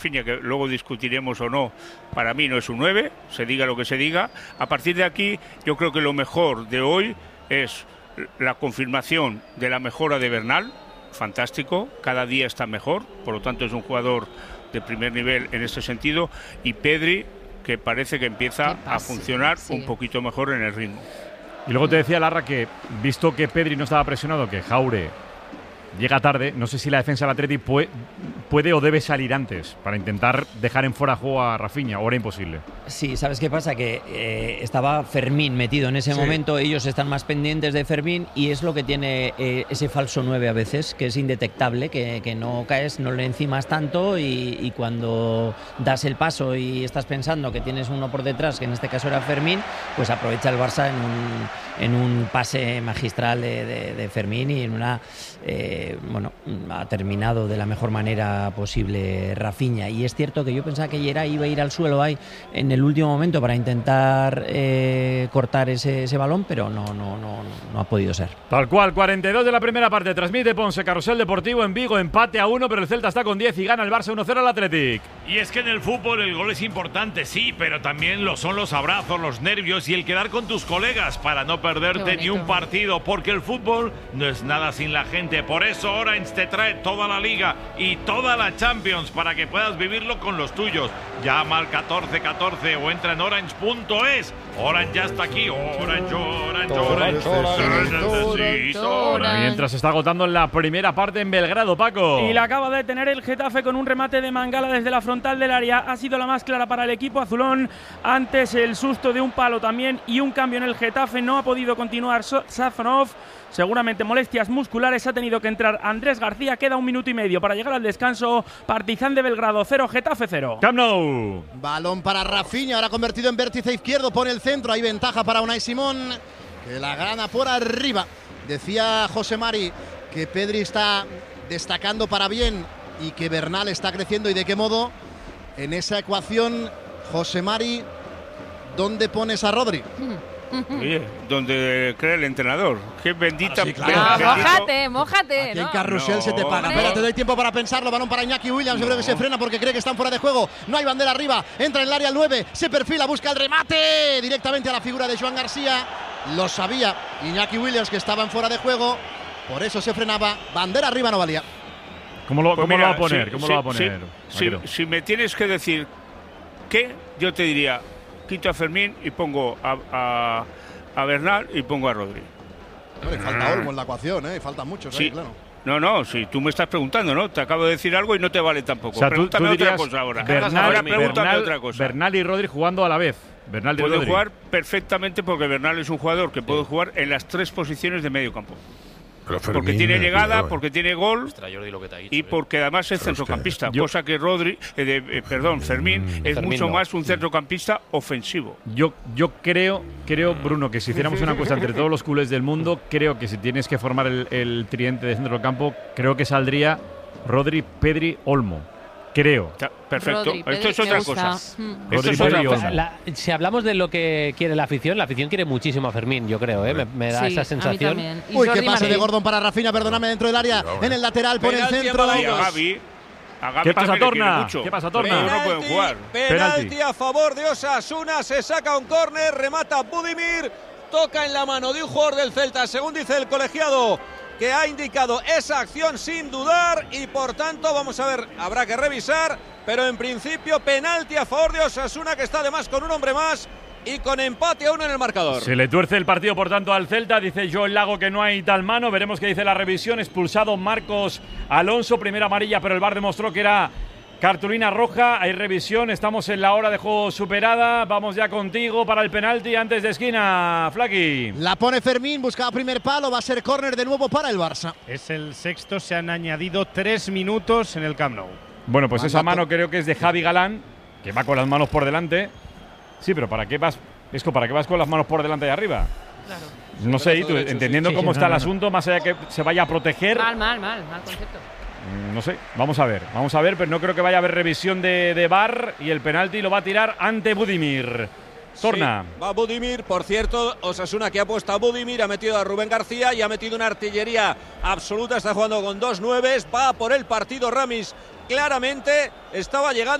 Rafinha, que luego discutiremos o no, para mí no es un 9, se diga lo que se diga. A partir de aquí, yo creo que lo mejor de hoy es la confirmación de la mejora de Bernal, fantástico, cada día está mejor, por lo tanto es un jugador de primer nivel en este sentido, y Pedri, que parece que empieza a funcionar un poquito mejor en el ritmo. Y luego te decía Larra que, visto que Pedri no estaba presionado, que Jaure llega tarde, no sé si la defensa del Atleti puede o debe salir antes para intentar dejar en fuera de juego a Rafinha, o era imposible. Sí, ¿sabes qué pasa? Que estaba Fermín metido en ese momento, ellos están más pendientes de Fermín y es lo que tiene ese falso 9 a veces, que es indetectable, que no caes, no le encimas tanto y cuando das el paso y estás pensando que tienes uno por detrás, que en este caso era Fermín, pues aprovecha el Barça en un pase magistral de Fermín y en una... bueno, ha terminado de la mejor manera posible Rafinha, y es cierto que yo pensaba que Gerard iba a ir al suelo ahí en el último momento para intentar cortar ese balón, pero no ha podido ser. Tal cual, 42 de la primera parte, transmite Ponce, Carrusel Deportivo en Vigo, empate a 1, pero el Celta está con 10 y gana el Barça 1-0 al Athletic. Y es que en el fútbol el gol es importante, sí, pero también lo son los abrazos, los nervios y el quedar con tus colegas para no perderte ni un partido, porque el fútbol no es nada sin la gente. Por eso Orange te trae toda la Liga y toda la Champions para que puedas vivirlo con los tuyos. Llama al 1414 o entra en orange.es. Orange ya está aquí. Orange. Mientras se está agotando la primera parte en Belgrado, Paco. Y la acaba de tener el Getafe con un remate de Mangala desde la frontal del área. Ha sido la más clara para el equipo azulón. Antes el susto de un palo también y un cambio en el Getafe. No ha podido continuar Safronov. Seguramente molestias musculares, ha tenido que entrar Andrés García. Queda 1 minuto y medio para llegar al descanso. Partizan de Belgrado 0, Getafe 0. Camp Nou. Balón para Rafinha, ahora convertido en vértice izquierdo, pone el centro, hay ventaja para Unai Simón, que la gana por arriba. Decía José Mari que Pedri está destacando para bien y que Bernal está creciendo, y de qué modo. En esa ecuación, José Mari, ¿dónde pones a Rodri? Oye, donde cree el entrenador. Qué bendita. Sí, claro. Mójate. Aquí en Carrusel se te paga. Espera, te doy tiempo para pensarlo. Balón para Iñaki Williams. Yo creo que se frena porque cree que están fuera de juego. No hay bandera arriba. Entra en el área el 9. Se perfila, busca el remate. Directamente a la figura de Joan García. Lo sabía Iñaki Williams que estaban fuera de juego. Por eso se frenaba. Bandera arriba no valía. ¿Cómo lo va a poner? ¿Cómo lo va a poner? Si me tienes que decir qué, yo te diría: quito a Fermín y pongo a Bernal y pongo a Rodri. Hombre, falta Olmo en la ecuación, ¿eh? Faltan muchos, sí. Claro. No, si tú me estás preguntando, ¿no? Te acabo de decir algo y no te vale tampoco. O sea, pregúntame tú otra cosa ahora. Pregúntame otra cosa. Bernal y Rodri jugando a la vez. Puede jugar perfectamente porque Bernal es un jugador que puede jugar en las 3 posiciones de medio campo. Porque tiene llegada, porque tiene gol y porque además es centrocampista, cosa que Fermín es mucho más un centrocampista ofensivo. Yo creo, Bruno, que si hiciéramos una encuesta entre todos los culés del mundo, creo que si tienes que formar el tridente de centro del campo, creo que saldría Rodri, Pedri, Olmo. Creo. Perfecto. Rodri, esto es otra cosa. Si hablamos de lo que quiere la afición quiere muchísimo a Fermín, yo creo, ¿eh? Me da esa sensación. Uy, qué pase de Gordon para Rafinha, perdóname, dentro del área, en el lateral, pone el centro. Y a Gavi ¿Qué pasa, Torna? No pueden jugar. Penalti a favor de Osasuna, se saca un córner, remata Budimir, toca en la mano de un jugador del Celta, según dice el colegiado, que ha indicado esa acción sin dudar, y por tanto, vamos a ver, habrá que revisar, pero en principio penalti a favor de Osasuna, que está además con un hombre más y con empate a 1 en el marcador. Se le tuerce el partido, por tanto, al Celta. Dice Joel Lago que no hay tal mano. Veremos qué dice la revisión. Expulsado Marcos Alonso, primera amarilla, pero el VAR demostró que era cartulina roja. Hay revisión, estamos en la hora de juego superada. Vamos ya contigo para el penalti antes de esquina, Flaki. La pone Fermín, buscaba primer palo, va a ser córner de nuevo para el Barça. Es el sexto, se han añadido 3 minutos en el Camp Nou. Bueno, pues esa mano creo que es de Javi Galán, que va con las manos por delante. Sí, pero ¿para qué vas con las manos por delante y arriba? Claro. No sé, y tú, entendiendo cómo está el asunto, más allá de que se vaya a proteger. Mal concepto. No sé, vamos a ver, pero no creo que vaya a haber revisión de VAR, y el penalti lo va a tirar ante Budimir. Torna. Sí, va Budimir, por cierto, Osasuna que ha puesto a Budimir, ha metido a Rubén García y ha metido una artillería absoluta, está jugando con 2 nueves, va por el partido Ramis claramente, estaba llegando